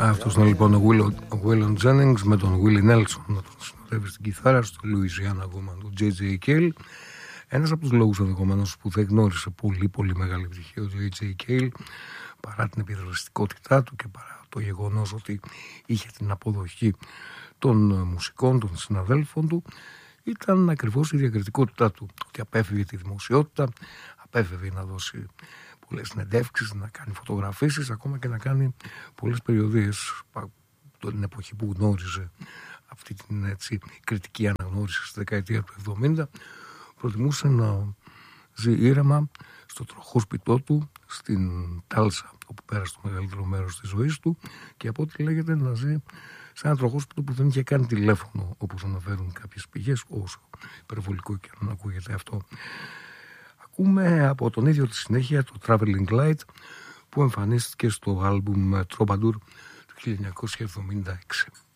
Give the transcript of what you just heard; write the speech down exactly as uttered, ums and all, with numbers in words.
Αυτός ήταν λοιπόν ο Waylon Jennings με τον Willie Nelson να τον συνοδεύει στην κιθάρα, στο Louisiana Woman του τζέι τζέι Cale. Ένας από τους λόγους ενδεχομένως που δεν γνώρισε πολύ πολύ μεγάλη επιτυχία ο τζέι τζέι Cale, παρά την επιδραστικότητά του και παρά το γεγονός ότι είχε την αποδοχή των μουσικών, των συναδέλφων του, ήταν ακριβώς η διακριτικότητά του, ότι απέφευγε τη δημοσιότητα, απέφευγε να δώσει πολλές συνεντεύξεις, να κάνει φωτογραφίσεις, ακόμα και να κάνει πολλές περιοδίες. Την εποχή που γνώριζε αυτή την έτσι, κριτική αναγνώριση στη δεκαετία του εβδομήντα, προτιμούσε να ζει ήρεμα στο τροχόσπιτό του στην Τάλσα, όπου πέρασε το μεγαλύτερο μέρος της ζωής του, και από ό,τι λέγεται να ζει σε ένα τροχόσπιτο που δεν είχε καν τηλέφωνο, όπως αναφέρουν κάποιες πηγές, όσο υπερβολικό και να ακούγεται αυτό. Ακούμε από τον ίδιο τη συνέχεια το Traveling Light, που εμφανίστηκε στο άλμπουμ Troubadour του χίλια εννιακόσια εβδομήντα έξι.